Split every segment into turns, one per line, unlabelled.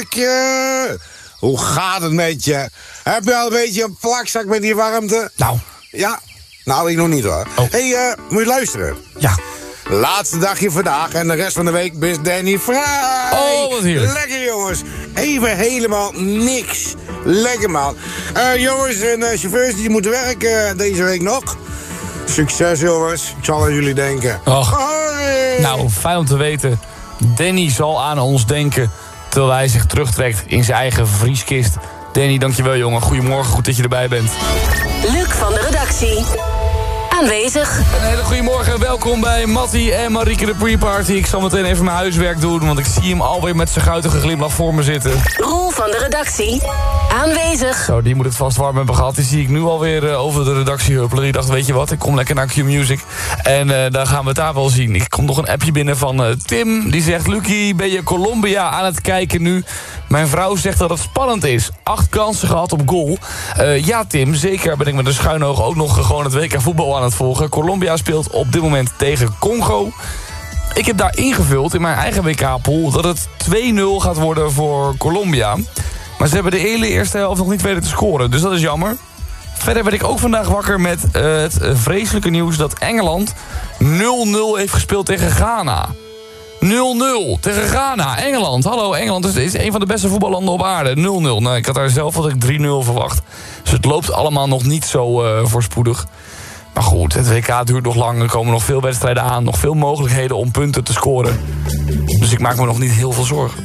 Hoe gaat het met je? Heb je al een beetje een plakzak met die warmte?
Nou.
Ja? Nou, ik nog niet hoor.
Oh.
Hé, moet je luisteren?
Ja.
Laatste dagje vandaag en de rest van de week is Danny vrij.
Oh, wat heerlijk.
Lekker jongens. Even helemaal niks. Lekker man. Jongens en chauffeurs die moeten werken deze week nog. Succes jongens. Ik zal aan jullie denken.
Och.
Hoi.
Nou, fijn om te weten. Danny zal aan ons denken terwijl hij zich terugtrekt in zijn eigen vrieskist. Danny, dankjewel jongen. Goedemorgen, goed dat je erbij bent.
Luc van de redactie. Aanwezig.
Een hele goede morgen, welkom bij Mattie en Marieke de pre-party. Ik zal meteen even mijn huiswerk doen, want ik zie hem alweer met zijn guitige glimlach voor me zitten.
Roel van de redactie. Aanwezig.
Zo, die moet het vast warm hebben gehad. Die zie ik nu alweer over de redactie huppelen. Die dacht, weet je wat, ik kom lekker naar Q-Music. En dan gaan we het daar wel zien. Ik kom nog een appje binnen van Tim. Die zegt, Lucie, ben je Colombia aan het kijken nu? Mijn vrouw zegt dat het spannend is. 8 kansen gehad op goal. Ja, Tim, zeker ben ik met een schuin oog ook nog gewoon het WK voetbal aan het volgen. Colombia speelt op dit moment tegen Congo. Ik heb daar ingevuld in mijn eigen WK-pool dat het 2-0 gaat worden voor Colombia. Maar ze hebben de hele eerste helft nog niet weten te scoren, dus dat is jammer. Verder werd ik ook vandaag wakker met het vreselijke nieuws dat Engeland 0-0 heeft gespeeld tegen Ghana. 0-0 tegen Ghana. Engeland. Hallo, Engeland is een van de beste voetballanden op aarde. 0-0. Nou, ik had daar zelf 3-0 verwacht. Dus het loopt allemaal nog niet zo voorspoedig. Maar goed, het WK duurt nog lang. Er komen nog veel wedstrijden aan. Nog veel mogelijkheden om punten te scoren. Dus ik maak me nog niet heel veel zorgen.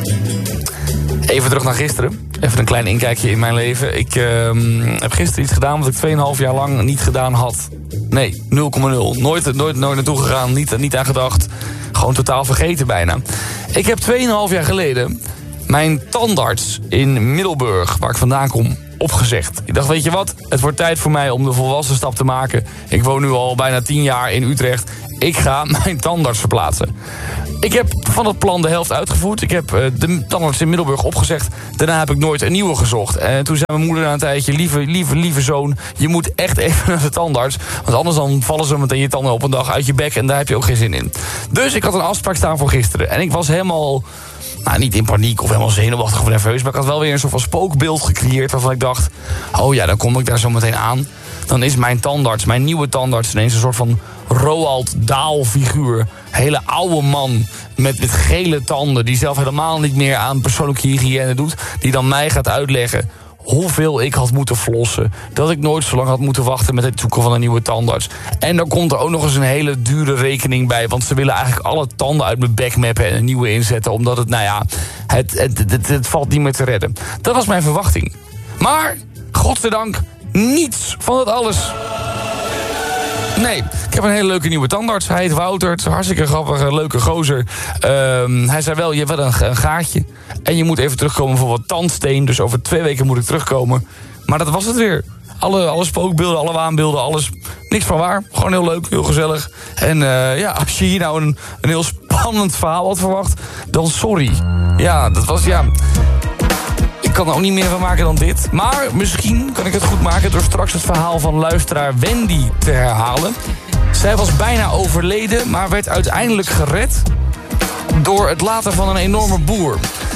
Even terug naar gisteren. Even een klein inkijkje in mijn leven. Ik heb gisteren iets gedaan wat ik 2,5 jaar lang niet gedaan had. Nee, 0,0. Nooit naartoe gegaan, niet aan gedacht. Gewoon totaal vergeten bijna. Ik heb 2,5 jaar geleden mijn tandarts in Middelburg, waar ik vandaan kom, opgezegd. Ik dacht, weet je wat? Het wordt tijd voor mij om de volwassen stap te maken. Ik woon nu al bijna 10 jaar in Utrecht. Ik ga mijn tandarts verplaatsen. Ik heb van het plan de helft uitgevoerd. Ik heb de tandarts in Middelburg opgezegd. Daarna heb ik nooit een nieuwe gezocht. En toen zei mijn moeder na een tijdje, lieve zoon, je moet echt even naar de tandarts. Want anders dan vallen ze meteen je tanden op een dag uit je bek en daar heb je ook geen zin in. Dus ik had een afspraak staan voor gisteren. En ik was helemaal, niet in paniek of helemaal zenuwachtig of nerveus, maar ik had wel weer een soort van spookbeeld gecreëerd waarvan ik dacht, oh ja, dan kom ik daar zo meteen aan. Dan is mijn tandarts, mijn nieuwe tandarts, ineens een soort van Roald Dahl figuur. Hele oude man met gele tanden, die zelf helemaal niet meer aan persoonlijke hygiëne doet, die dan mij gaat uitleggen hoeveel ik had moeten flossen. Dat ik nooit zo lang had moeten wachten met het zoeken van een nieuwe tandarts. En dan komt er ook nog eens een hele dure rekening bij, want ze willen eigenlijk alle tanden uit mijn bek mappen en een nieuwe inzetten, omdat het, het valt niet meer te redden. Dat was mijn verwachting. Maar, godzijdank, niets van dat alles. Nee, ik heb een hele leuke nieuwe tandarts. Hij heet Wouter, het is een hartstikke grappige, leuke gozer. Hij zei wel, je hebt wel een gaatje. En je moet even terugkomen voor wat tandsteen. Dus over 2 weken moet ik terugkomen. Maar dat was het weer. Alle spookbeelden, alle waanbeelden, alles. Niks van waar. Gewoon heel leuk, heel gezellig. En als je hier nou een heel spannend verhaal had verwacht, dan sorry. Ja, dat was, ik kan er ook niet meer van maken dan dit. Maar misschien kan ik het goed maken door straks het verhaal van luisteraar Wendy te herhalen. Zij was bijna overleden, maar werd uiteindelijk gered door het laten van een enorme boer.